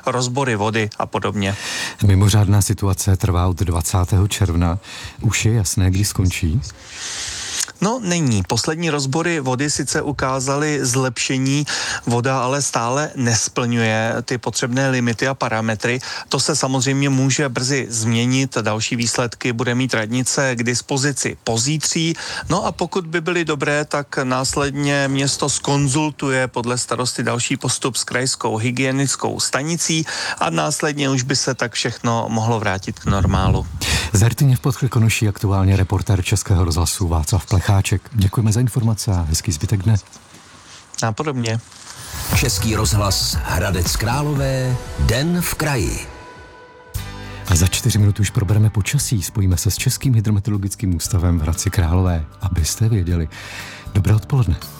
rozbory vody a podobně. Mimořádná situace trvá od 20. června. Už je jasné, kdy skončí? No, není. Poslední rozbory vody sice ukázaly zlepšení, voda ale stále nesplňuje ty potřebné limity a parametry. To se samozřejmě může brzy změnit. Další výsledky bude mít radnice k dispozici pozítří. No a pokud by byly dobré, tak následně město zkonzultuje podle starosty další postup s krajskou hygienickou stanicí a následně už by se tak všechno mohlo vrátit k normálu. Z Rtyně v Podkrkonoší aktuálně reportér Českého rozhlasu Václav Plecháček. Děkujeme za informace a hezký zbytek dne. A podobně. Český rozhlas Hradec Králové, den v kraji. A za 4 minuty už probereme počasí. Spojíme se s Českým hydrometeorologickým ústavem v Hradci Králové, abyste věděli. Dobré odpoledne.